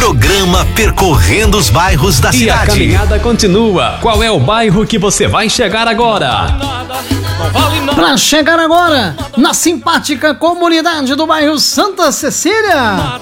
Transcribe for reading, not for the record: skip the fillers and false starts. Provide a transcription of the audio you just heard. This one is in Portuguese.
Programa Percorrendo os Bairros da Cidade. E a caminhada continua. Qual é o bairro que você vai chegar agora? Para chegar agora na simpática comunidade do bairro Santa Cecília,